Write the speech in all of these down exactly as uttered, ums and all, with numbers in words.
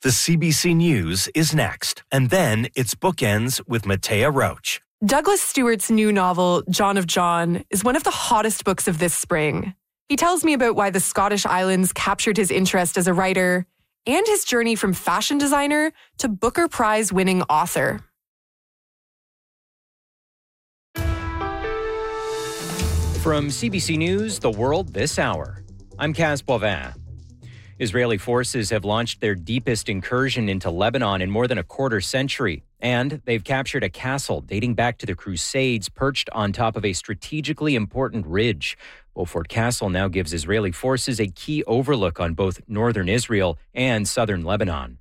The C B C News is next, and then it's Bookends with Matea Roach. Douglas Stewart's new novel, John of John, is one of the hottest books of this spring. He tells me about why the Scottish Islands captured his interest as a writer and his journey from fashion designer to Booker Prize-winning author. From C B C News, The World This Hour, I'm Kaz Boivin. Israeli forces have launched their deepest incursion into Lebanon in more than a quarter century, and they've captured a castle dating back to the Crusades perched on top of a strategically important ridge. Beaufort Castle now gives Israeli forces a key overlook on both northern Israel and southern Lebanon.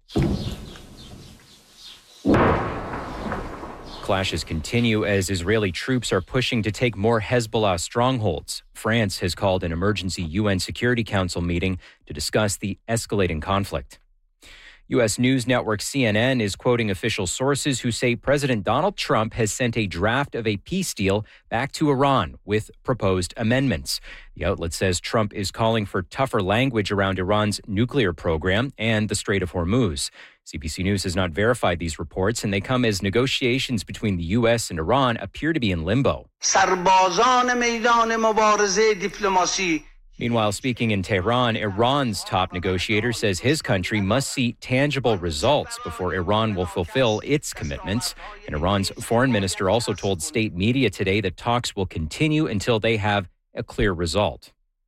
Clashes continue as Israeli troops are pushing to take more Hezbollah strongholds. France has called an emergency U N Security Council meeting to discuss the escalating conflict. U S news network C N N is quoting official sources who say President Donald Trump has sent a draft of a peace deal back to Iran with proposed amendments. The outlet says Trump is calling for tougher language around Iran's nuclear program and the Strait of Hormuz. C B C News has not verified these reports, and they come as negotiations between the U S and Iran appear to be in limbo. Meanwhile, speaking in Tehran, Iran's top negotiator says his country must see tangible results before Iran will fulfill its commitments. And Iran's foreign minister also told state media today that talks will continue until they have a clear result.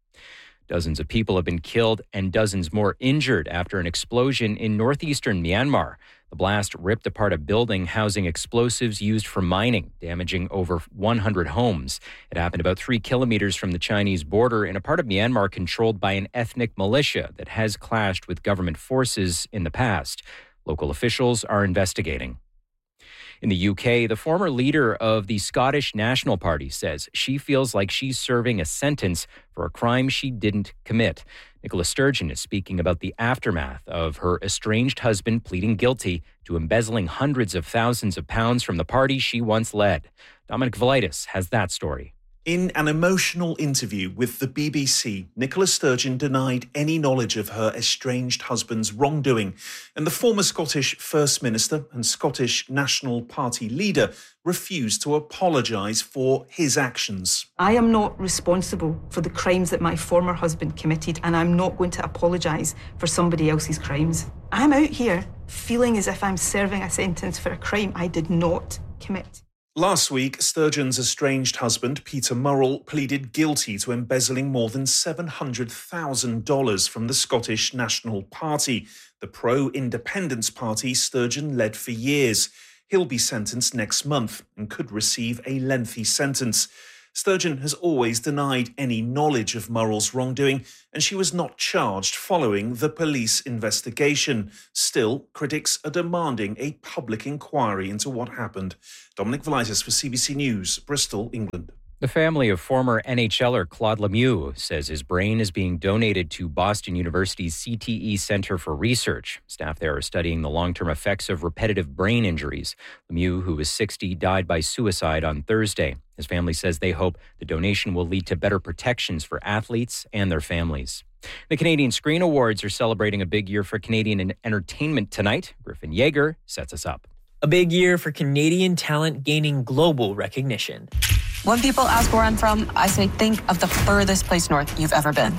Dozens of people have been killed and dozens more injured after an explosion in northeastern Myanmar. The blast ripped apart a building housing explosives used for mining, damaging over one hundred homes. It happened about three kilometers from the Chinese border in a part of Myanmar controlled by an ethnic militia that has clashed with government forces in the past. Local officials are investigating. In the U K, the former leader of the Scottish National Party says she feels like she's serving a sentence for a crime she didn't commit. Nicola Sturgeon is speaking about the aftermath of her estranged husband pleading guilty to embezzling hundreds of thousands of pounds from the party she once led. Dominic Velitis has that story. In an emotional interview with the B B C, Nicola Sturgeon denied any knowledge of her estranged husband's wrongdoing, and the former Scottish First Minister and Scottish National Party leader refused to apologise for his actions. I am not responsible for the crimes that my former husband committed, and I'm not going to apologise for somebody else's crimes. I'm out here feeling as if I'm serving a sentence for a crime I did not commit. Last week, Sturgeon's estranged husband, Peter Murrell, pleaded guilty to embezzling more than seven hundred thousand dollars from the Scottish National Party, the pro-independence party Sturgeon led for years. He'll be sentenced next month and could receive a lengthy sentence. Sturgeon has always denied any knowledge of Murrell's wrongdoing, and she was not charged following the police investigation. Still, critics are demanding a public inquiry into what happened. Dominic Velitis for C B C News, Bristol, England. The family of former NHLer Claude Lemieux says his brain is being donated to Boston University's C T E Center for Research. Staff there are studying the long-term effects of repetitive brain injuries. Lemieux, who was sixty, died by suicide on Thursday. His family says they hope the donation will lead to better protections for athletes and their families. The Canadian Screen Awards are celebrating a big year for Canadian entertainment tonight. Griffin Yeager sets us up. A big year for Canadian talent gaining global recognition. When people ask where I'm from, I say, think of the furthest place north you've ever been.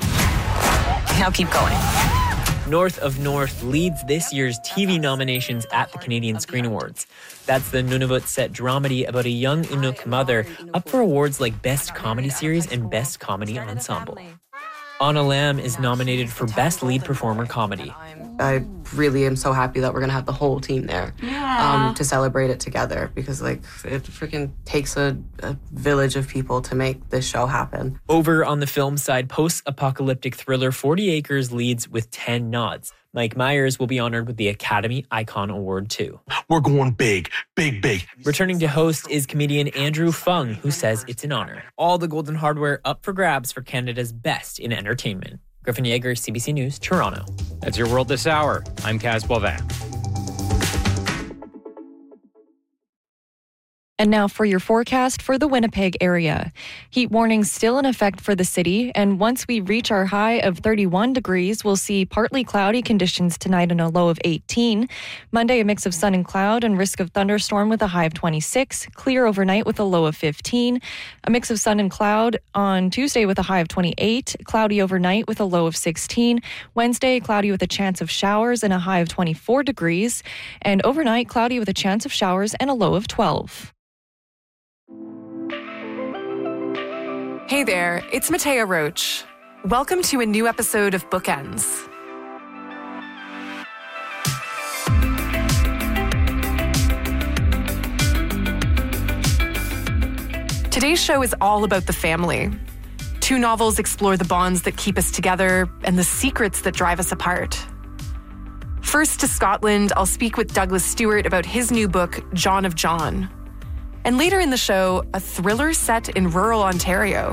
Now keep going. North of North leads this year's T V nominations at the Canadian Screen Awards. That's the Nunavut set dramedy about a young Inuk mother up for awards like Best Comedy Series and Best Comedy Ensemble. Anna Lamb is nominated for Best Lead Performer Comedy. I really am so happy that we're going to have the whole team there Yeah. um, to celebrate it together, because like it freaking takes a, a village of people to make this show happen. Over on the film side, post-apocalyptic thriller forty acres leads with ten nods. Mike Myers will be honored with the Academy Icon Award too. We're going big, big, big. Returning to host is comedian Andrew Fung, who says it's an honor. All the golden hardware up for grabs for Canada's best in entertainment. Griffin Yeager, C B C News, Toronto. That's your World This Hour. I'm Kaz Boivin. And now for your forecast for the Winnipeg area. Heat warnings still in effect for the city, and once we reach our high of thirty-one degrees, we'll see partly cloudy conditions tonight and a low of eighteen. Monday, a mix of sun and cloud and risk of thunderstorm with a high of twenty-six. Clear overnight with a low of fifteen. A mix of sun and cloud on Tuesday with a high of twenty-eight. Cloudy overnight with a low of sixteen. Wednesday, cloudy with a chance of showers and a high of twenty-four degrees. And overnight, cloudy with a chance of showers and a low of twelve. Hey there, it's Matea Roach. Welcome to a new episode of Bookends. Today's show is all about the family. Two novels explore the bonds that keep us together and the secrets that drive us apart. First to Scotland, I'll speak with Douglas Stewart about his new book, John of John. And later in the show, a thriller set in rural Ontario.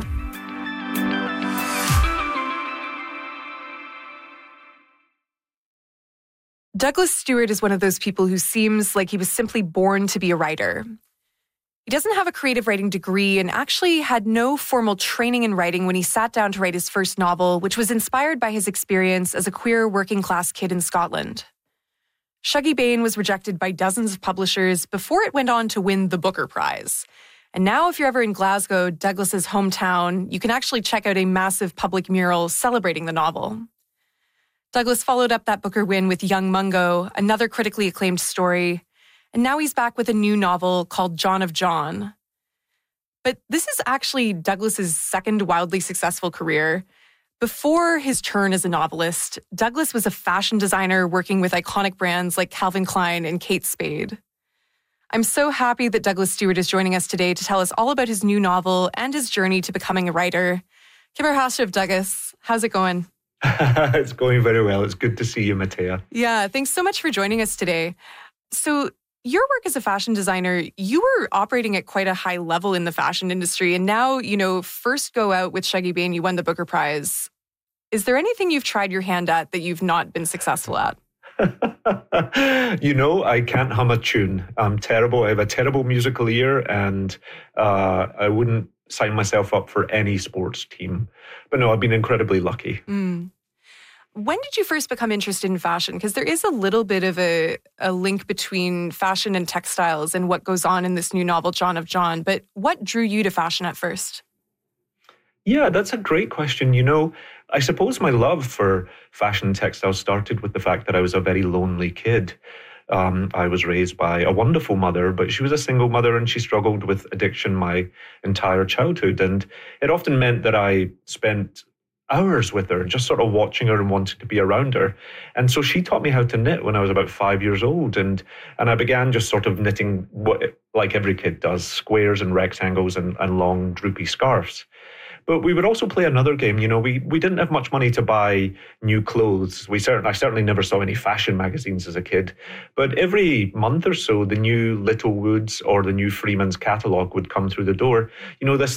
Douglas Stewart is one of those people who seems like he was simply born to be a writer. He doesn't have a creative writing degree and actually had no formal training in writing when he sat down to write his first novel, which was inspired by his experience as a queer working-class kid in Scotland. Shuggie Bain was rejected by dozens of publishers before it went on to win the Booker Prize. And now if you're ever in Glasgow, Douglas's hometown, you can actually check out a massive public mural celebrating the novel. Douglas followed up that Booker win with Young Mungo, another critically acclaimed story, and now he's back with a new novel called John of John. But this is actually Douglas's second wildly successful career. Before his turn as a novelist, Douglas was a fashion designer working with iconic brands like Calvin Klein and Kate Spade. I'm so happy that Douglas Stewart is joining us today to tell us all about his new novel and his journey to becoming a writer. Kimber Hashiv, Douglas, how's it going? It's going very well. It's good to see you, Matea. Yeah, thanks so much for joining us today. So your work as a fashion designer, you were operating at quite a high level in the fashion industry. And now, you know, first go out with Shuggie Bain, you won the Booker Prize. Is there anything you've tried your hand at that you've not been successful at? You know, I can't hum a tune. I'm terrible. I have a terrible musical ear, and uh, I wouldn't sign myself up for any sports team. But no, I've been incredibly lucky. Mm. When did you first become interested in fashion? Because there is a little bit of a, a link between fashion and textiles and what goes on in this new novel, John of John. But what drew you to fashion at first? Yeah, that's a great question. You know, I suppose my love for fashion and textiles started with the fact that I was a very lonely kid. Um, I was raised by a wonderful mother, but she was a single mother and she struggled with addiction my entire childhood. And it often meant that I spent hours with her, just sort of watching her and wanting to be around her. And so she taught me how to knit when I was about five years old. And and I began just sort of knitting what, like every kid does, squares and rectangles and, and long droopy scarves. But we would also play another game. You know, we we didn't have much money to buy new clothes. We certainly, I certainly never saw any fashion magazines as a kid. But every month or so, the new Little Woods or the new Freeman's catalogue would come through the door. You know, this